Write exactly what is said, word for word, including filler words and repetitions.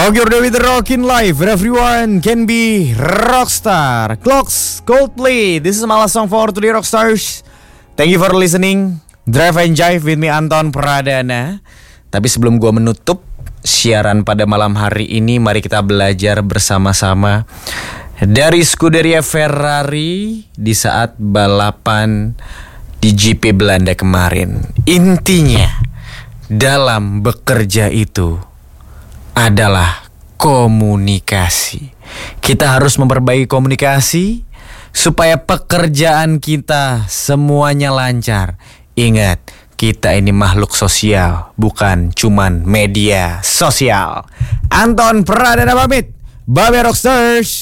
Okay, we're with the Rockin' Life where everyone can be rockstar. Clocks, Coldplay. This is my last song for today, rockstars. Thank you for listening. Drive and Jive with me, Anton Pradana. Tapi sebelum gua menutup siaran pada malam hari ini, mari kita belajar bersama-sama dari Scuderia Ferrari di saat balapan di G P Belanda kemarin. Intinya dalam bekerja itu adalah komunikasi. Kita harus memperbaiki komunikasi supaya pekerjaan kita semuanya lancar. Ingat, kita ini makhluk sosial, bukan cuman media sosial. Anton Pradana pamit. Bye bye rockstars.